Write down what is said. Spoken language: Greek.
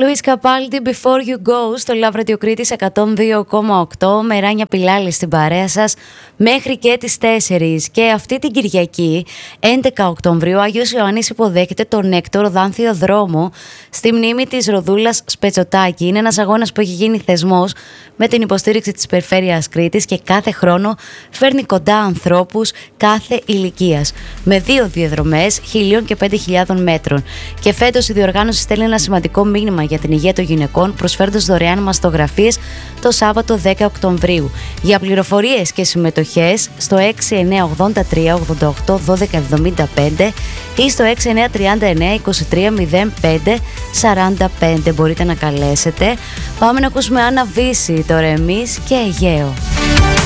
Λουίς Καπάλντι, Before You Go, στο Love Radio Κρήτης 102,8, με Ράνια Πιλάλη στην παρέα σας μέχρι και τις 4. Και αυτή την Κυριακή, 11 Οκτωβρίου, ο Άγιος Ιωάννης υποδέχεται τον Έκτορο Δάνθιο Δρόμο στη μνήμη της Ροδούλας Σπετσοτάκη. Είναι ένας αγώνας που έχει γίνει θεσμός με την υποστήριξη της Περιφέρειας Κρήτης και κάθε χρόνο φέρνει κοντά ανθρώπους κάθε ηλικίας, με 2 διαδρομές 1.000 και 5.000 μέτρων. Και φέτος η διοργάνωση στέλνει ένα σημαντικό μήνυμα για την υγεία των γυναικών, προσφέροντας δωρεάν μαστογραφίες το Σάββατο 10 Οκτωβρίου. Για πληροφορίες και συμμετοχές στο 6983 88 12 75 ή στο 6939 23 05 45 μπορείτε να καλέσετε. Πάμε να ακούσουμε Άννα Βύση τώρα εμείς και Αιγαίο.